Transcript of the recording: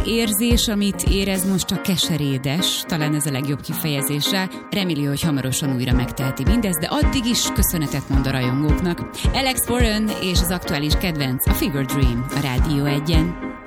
érzés, amit érez most, csak keserédes, talán ez a legjobb kifejezése. Reméli, hogy hamarosan újra megteheti mindezt, de addig is köszönetet mond a rajongóknak. Alex Warren és az aktuális kedvenc, a Fever Dream a Rádió 1-en.